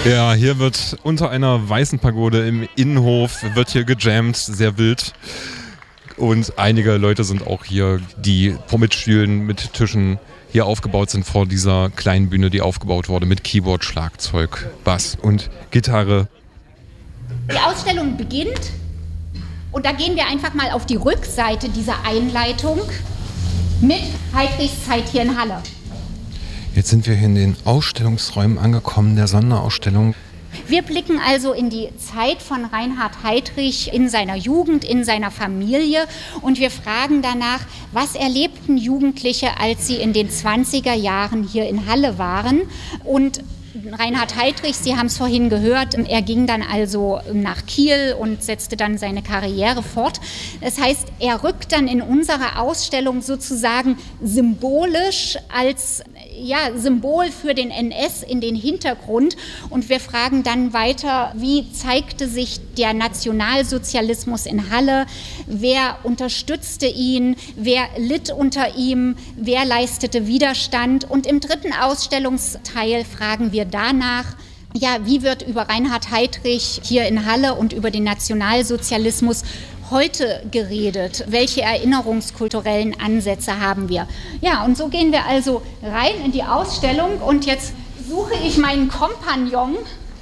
Ja, hier wird unter einer weißen Pagode im Innenhof wird hier gejammt, sehr wild. Und einige Leute sind auch hier, die mit Stühlen, mit Tischen hier aufgebaut sind vor dieser kleinen Bühne, die aufgebaut wurde mit Keyboard, Schlagzeug, Bass und Gitarre. Die Ausstellung beginnt und da gehen wir einfach mal auf die Rückseite dieser Einleitung mit Heidrichs Zeit hier in Halle. Jetzt sind wir hier in den Ausstellungsräumen angekommen, der Sonderausstellung. Wir blicken also in die Zeit von Reinhard Heydrich in seiner Jugend, in seiner Familie und wir fragen danach, was erlebten Jugendliche, als sie in den 20er Jahren hier in Halle waren. Und Reinhard Heydrich, Sie haben es vorhin gehört, er ging dann also nach Kiel und setzte dann seine Karriere fort. Das heißt, er rückt dann in unserer Ausstellung sozusagen symbolisch als Symbol für den NS in den Hintergrund und wir fragen dann weiter, wie zeigte sich der Nationalsozialismus in Halle, wer unterstützte ihn, wer litt unter ihm, wer leistete Widerstand und im dritten Ausstellungsteil fragen wir danach, wie wird über Reinhard Heydrich hier in Halle und über den Nationalsozialismus heute geredet? Welche erinnerungskulturellen Ansätze haben wir? Ja, und so gehen wir also rein in die Ausstellung und jetzt suche ich meinen Kompagnon.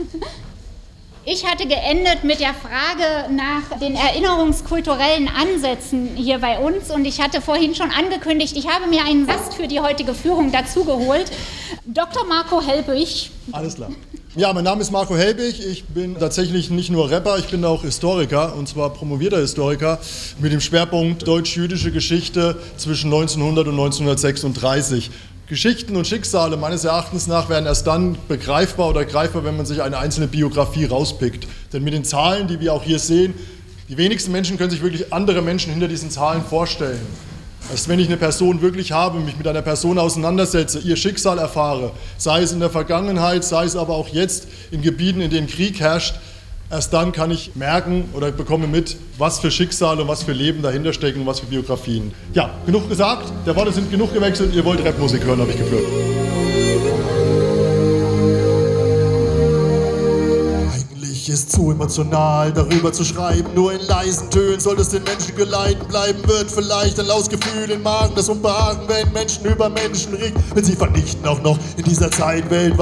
Ich hatte geendet mit der Frage nach den erinnerungskulturellen Ansätzen hier bei uns und ich hatte vorhin schon angekündigt, ich habe mir einen Gast für die heutige Führung dazugeholt, Dr. Marco Helbig. Alles klar. Ja, mein Name ist Marco Helbig, ich bin tatsächlich nicht nur Rapper, ich bin auch Historiker und zwar promovierter Historiker mit dem Schwerpunkt deutsch-jüdische Geschichte zwischen 1900 und 1936. Geschichten und Schicksale meines Erachtens nach werden erst dann begreifbar oder greifbar, wenn man sich eine einzelne Biografie rauspickt. Denn mit den Zahlen, die wir auch hier sehen, die wenigsten Menschen können sich wirklich andere Menschen hinter diesen Zahlen vorstellen. Erst wenn ich eine Person wirklich habe, mich mit einer Person auseinandersetze, ihr Schicksal erfahre, sei es in der Vergangenheit, sei es aber auch jetzt in Gebieten, in denen Krieg herrscht, erst dann kann ich merken oder bekomme mit, was für Schicksale und was für Leben dahinter stecken und was für Biografien. Ja, genug gesagt, der Worte sind genug gewechselt, ihr wollt Rapmusik hören, habe ich gehört. Ist zu emotional, darüber zu schreiben, nur in leisen Tönen soll es den Menschen geleiten bleiben, wird vielleicht ein laues Gefühl im Magen, das Unbehagen, wenn Menschen über Menschen regt, wenn sie vernichten auch noch in dieser Zeit weltweit.